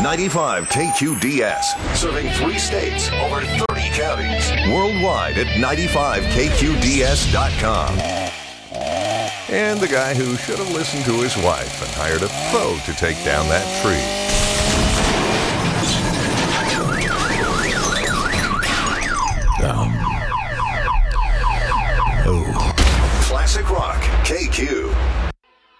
95 KQDS, serving 3 states, over 30 counties. Worldwide at 95KQDS.com. And the guy who should have listened to his wife and hired a pro to take down that tree. Classic Rock, KQ.